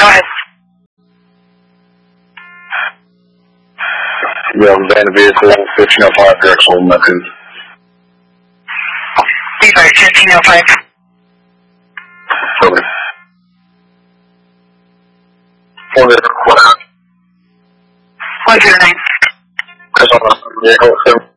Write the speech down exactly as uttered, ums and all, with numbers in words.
Go ahead. Yeah, van vehicle, fifteen oh five, Eric's holding that too. Be sorry, fifteen oh five. Okay. One zero, one one zero nine. Vehicle,